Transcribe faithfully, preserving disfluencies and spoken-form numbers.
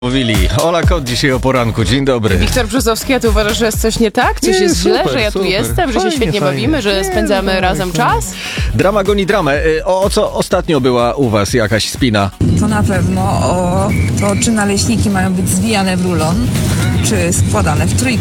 Mówili. Ola Kot dzisiaj o poranku. Dzień dobry. Wiktor Brzozowski, a ty uważasz, że jest coś nie tak? Coś Nie, jest super, źle, że ja tu super. jestem, że Fajnie, się świetnie fajnie. bawimy, że Nie, spędzamy no, razem fajnie. czas? Drama goni dramę. Y, O, o co ostatnio była u was jakaś spina? To na pewno o to, czy naleśniki mają być zwijane w rulon, czy składane w trójkąt.